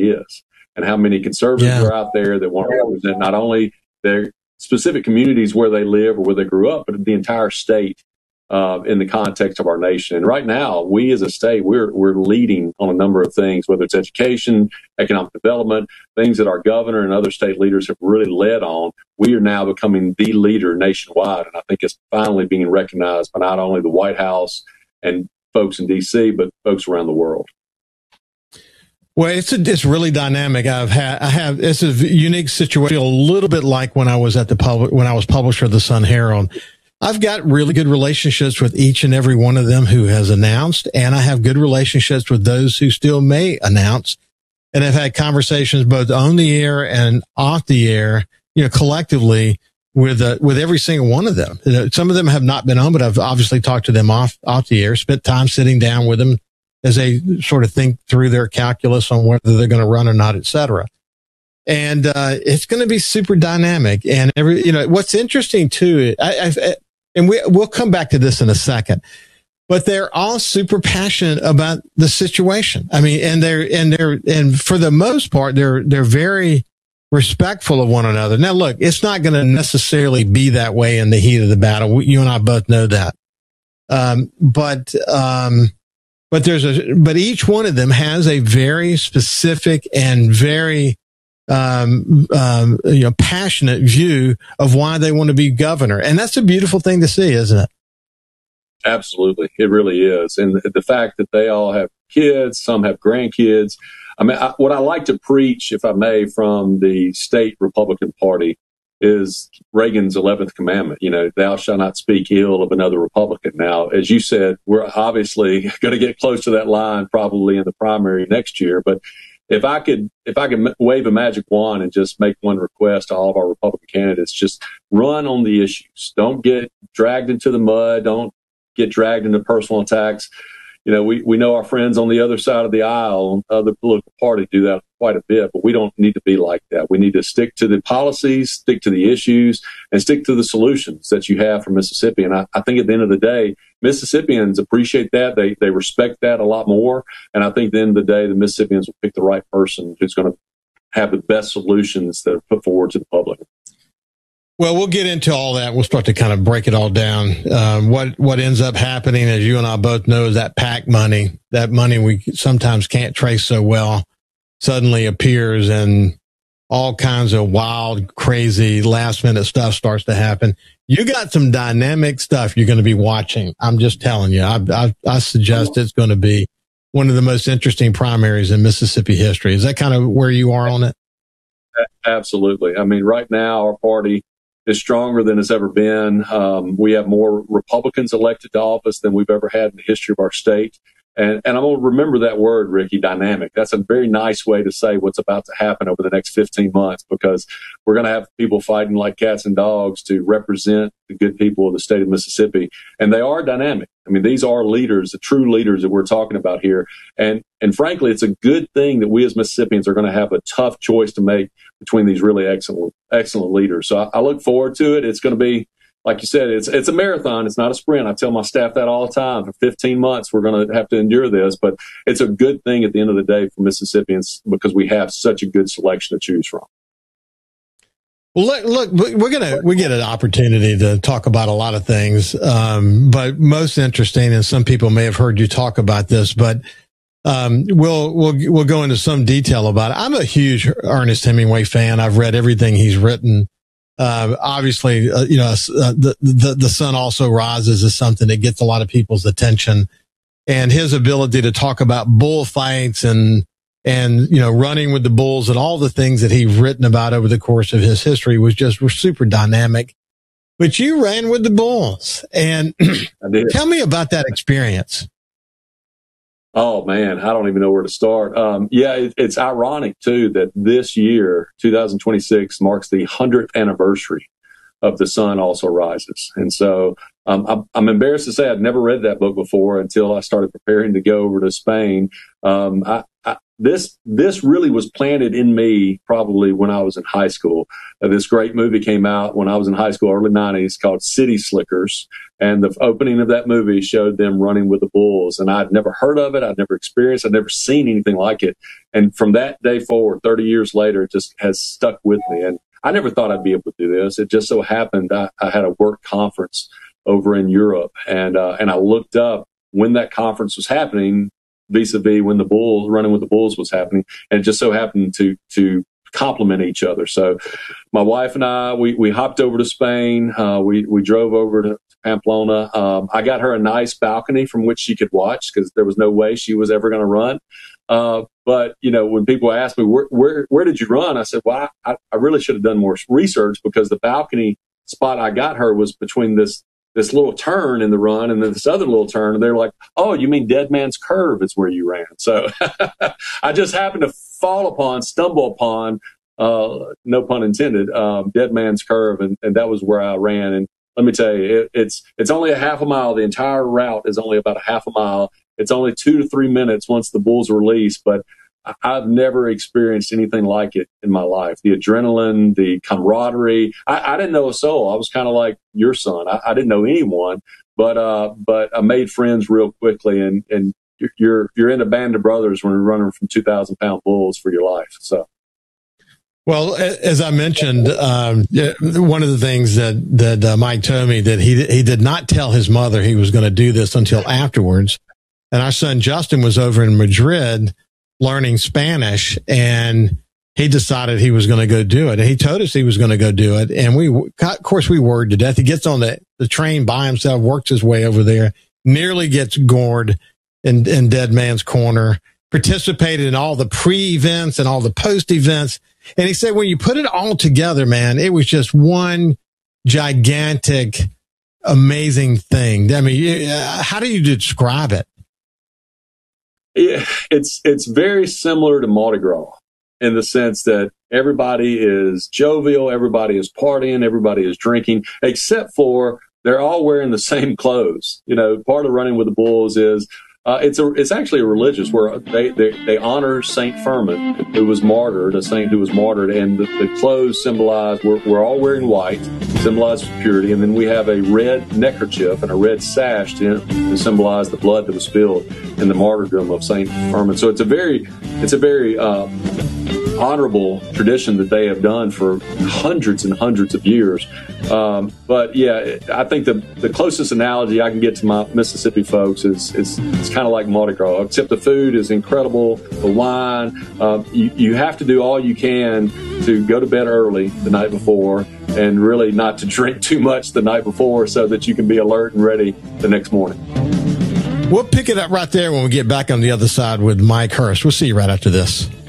really is, and how many conservatives are out there that want to represent not only their specific communities where they live or where they grew up, but the entire state in the context of our nation. And right now, we as a state, we're leading on a number of things, whether it's education, economic development, things that our governor and other state leaders have really led on. We are now becoming the leader nationwide. And I think it's finally being recognized by not only the White House and folks in D.C., but folks around the world. Well, it's really dynamic. It's a unique situation, a little bit like when I was when I was publisher of the Sun Herald. I've got really good relationships with each and every one of them who has announced, and I have good relationships with those who still may announce. And I've had conversations both on the air and off the air, collectively with every single one of them. Some of them have not been on, but I've obviously talked to them off the air, spent time sitting down with them as they sort of think through their calculus on whether they're going to run or not, et cetera. And it's going to be super dynamic. And what's interesting too, and we'll come back to this in a second, but they're all super passionate about the situation. I mean, and for the most part, they're very respectful of one another. Now, look, it's not going to necessarily be that way in the heat of the battle. You and I both know that. But each one of them has a very specific and very passionate view of why they want to be governor. And that's a beautiful thing to see, isn't it? Absolutely. It really is. And the fact that they all have kids, some have grandkids. I mean, what I like to preach, if I may, from the state Republican Party is Reagan's 11th commandment. Thou shalt not speak ill of another Republican. Now, as you said, we're obviously going to get close to that line probably in the primary next year. But if I could wave a magic wand and just make one request to all of our Republican candidates, just run on the issues. Don't get dragged into the mud. Don't get dragged into personal attacks. We know our friends on the other side of the aisle, other political parties do that quite a bit, but we don't need to be like that. We need to stick to the policies, stick to the issues, and stick to the solutions that you have for Mississippi. And I think at the end of the day, Mississippians appreciate that. They respect that a lot more. And I think at the end of the day, the Mississippians will pick the right person who's going to have the best solutions that are put forward to the public. Well, we'll get into all that. We'll start to kind of break it all down. What ends up happening, as you and I both know, is that PAC money, that money we sometimes can't trace so well, suddenly appears and all kinds of wild, crazy, last-minute stuff starts to happen. You got some dynamic stuff you're going to be watching. I'm just telling you. I suggest it's going to be one of the most interesting primaries in Mississippi history. Is that kind of where you are on it? Absolutely. I mean, right now, our party is stronger than it's ever been. We have more Republicans elected to office than we've ever had in the history of our state. And I'm going to remember that word, Ricky, dynamic. That's a very nice way to say what's about to happen over the next 15 months, because we're going to have people fighting like cats and dogs to represent the good people of the state of Mississippi. And they are dynamic. I mean, these are leaders, the true leaders that we're talking about here. And frankly, it's a good thing that we as Mississippians are going to have a tough choice to make between these really excellent leaders. So I look forward to it. It's going to be, like you said, it's a marathon. It's not a sprint. I tell my staff that all the time. For 15 months, we're going to have to endure this, but it's a good thing at the end of the day for Mississippians because we have such a good selection to choose from. Well, look, we get an opportunity to talk about a lot of things, but most interesting, and some people may have heard you talk about this, but we'll go into some detail about it. I'm a huge Ernest Hemingway fan. I've read everything he's written. Obviously, the sun also rises is something that gets a lot of people's attention, and his ability to talk about bullfights and running with the bulls and all the things that he's written about over the course of his history were super dynamic. But you ran with the bulls, and tell me about that experience. Oh man, I don't even know where to start. It's ironic too that this year, 2026, marks the 100th anniversary of The Sun Also Rises. And so I'm embarrassed to say I'd never read that book before until I started preparing to go over to Spain. I this really was planted in me probably when I was in high school. This great movie came out when I was in high school, early 90s, called City Slickers. And the opening of that movie showed them running with the bulls. And I'd never heard of it. I'd never experienced. I'd never seen anything like it. And from that day forward, 30 years later, it just has stuck with me. And I never thought I'd be able to do this. It just so happened I had a work conference over in Europe. And I looked up when that conference was happening, vis-a-vis when the bulls running with the bulls was happening, and it just so happened to complement each other. So my wife and I, we hopped over to Spain. We drove over to Pamplona. I got her a nice balcony from which she could watch, because there was no way she was ever going to run. But when people ask me where did you run, I said, well, I really should have done more research, because the balcony spot I got her was between this little turn in the run and then this other little turn. And they're like, oh, you mean Dead Man's Curve is where you ran. So I just happened to stumble upon, no pun intended, Dead Man's Curve. And that was where I ran. And let me tell you, it's only a half a mile. The entire route is only about a half a mile. It's only 2 to 3 minutes once the bulls release, but I've never experienced anything like it in my life. The adrenaline, the camaraderie. I didn't know a soul. I was kind of like your son. I didn't know anyone, but I made friends real quickly. And you're in a band of brothers when you're running from 2,000-pound bulls for your life. So. Well, as I mentioned, one of the things that Mike told me, that he did not tell his mother he was going to do this until afterwards. And our son Justin was over in Madrid learning Spanish, and he decided he was going to go do it. And he told us he was going to go do it. And of course, we worried to death. He gets on the train by himself, works his way over there, nearly gets gored in Dead Man's Corner, participated in all the pre-events and all the post-events. And he said, when you put it all together, man, it was just one gigantic, amazing thing. I mean, how do you describe it? It's very similar to Mardi Gras in the sense that everybody is jovial, everybody is partying, everybody is drinking, except for they're all wearing the same clothes. Part of running with the bulls is it's actually a religious, where they honor Saint Firmin, who was martyred, a saint who was martyred, and the clothes symbolize, we're all wearing white, symbolize purity, and then we have a red neckerchief and a red sash to symbolize the blood that was spilled in the martyrdom of Saint Firmin. So it's a very honorable tradition that they have done for hundreds and hundreds of years. But yeah, I think the closest analogy I can get to my Mississippi folks is it's kind of like Mardi Gras, except the food is incredible. The wine, you have to do all you can to go to bed early the night before, and really not to drink too much the night before, so that you can be alert and ready the next morning. We'll pick it up right there when we get back on the other side with Mike Hurst. We'll see you right after this.